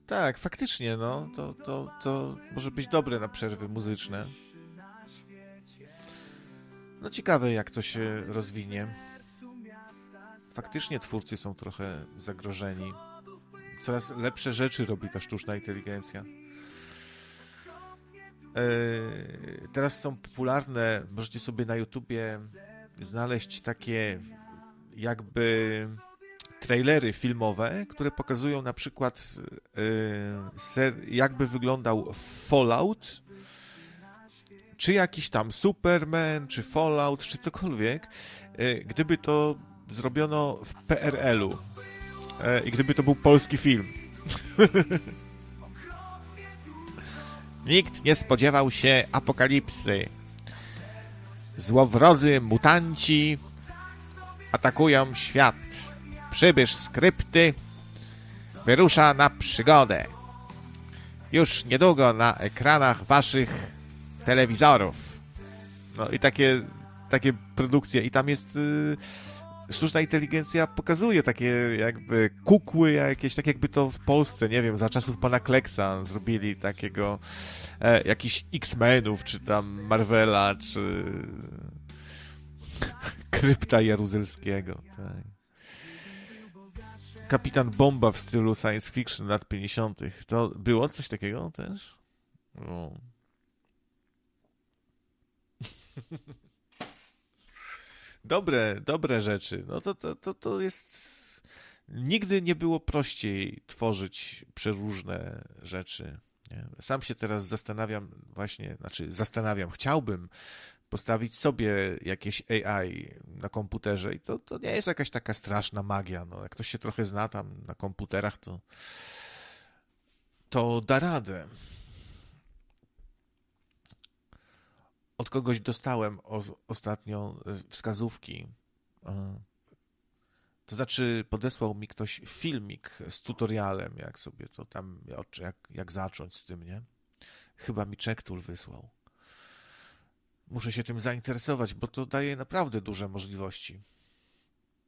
Tak, faktycznie, no, to może być dobre na przerwy muzyczne. No ciekawe, jak to się rozwinie. Faktycznie twórcy są trochę zagrożeni. Coraz lepsze rzeczy robi ta sztuczna inteligencja. Teraz są popularne, możecie sobie na YouTubie znaleźć takie jakby trailery filmowe, które pokazują na przykład jakby wyglądał Fallout, czy jakiś tam Superman, czy Fallout, czy cokolwiek, gdyby to zrobiono w PRL-u i gdyby to był polski film. Nikt nie spodziewał się apokalipsy. Złowrodzy mutanci atakują świat. Przybysz z krypty wyrusza na przygodę. Już niedługo na ekranach waszych telewizorów. No i takie produkcje. I tam jest sztuczna inteligencja pokazuje takie jakby kukły jakieś, tak jakby to w Polsce, nie wiem, za czasów pana Kleksa zrobili takiego jakichś X-Menów, czy tam Marvela, czy Krypta Jaruzelskiego. Tak. Kapitan Bomba w stylu science fiction lat 50. To było coś takiego też? O. Dobre rzeczy. No to jest... Nigdy nie było prościej tworzyć przeróżne rzeczy. Nie? Sam się teraz chciałbym postawić sobie jakieś AI na komputerze i to nie jest jakaś taka straszna magia. No, jak ktoś się trochę zna tam na komputerach, to da radę. Od kogoś dostałem ostatnio wskazówki. To znaczy podesłał mi ktoś filmik z tutorialem, jak sobie to tam, jak zacząć z tym, nie? Chyba mi CheckTool wysłał. Muszę się tym zainteresować, bo to daje naprawdę duże możliwości.